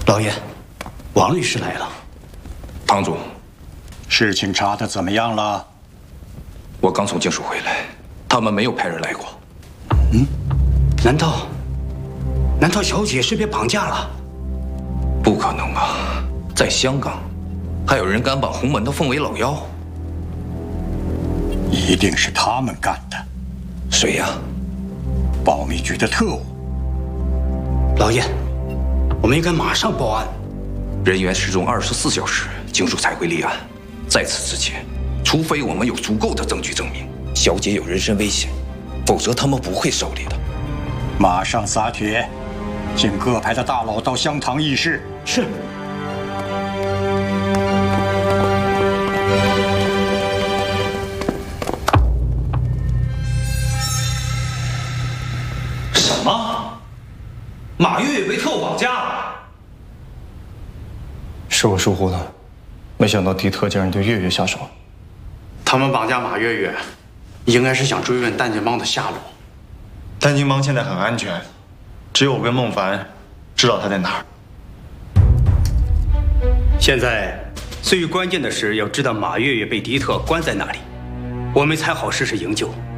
老爷，王律师来了。 堂主， 事情查得怎么样了？ 我刚从京署回来，他们没有派人来过。 难道小姐是被绑架了？ 不可能啊！在香港，还有人敢把洪门的奉为老幺？ 一定是他们干的。 谁呀？ 保密局的特务。 老爷，我们应该马上报案。 人员失踪24小时，警署才会立案。在此之前，除非我们有足够的证据证明小姐有人身危险，否则他们不会受理的。 马上撒铁，请各派的大佬到香堂议事。 是。 什么？马月月被特务绑架了？ 是我疏忽了，没想到迪特竟然对月月下手。 他们绑架马月月，应该是想追问淡金帮的下落。 淡金帮现在很安全，只有我跟孟凡知道他在哪儿。 现在最关键的是要知道马月月被迪特关在哪里，我们才好实施营救。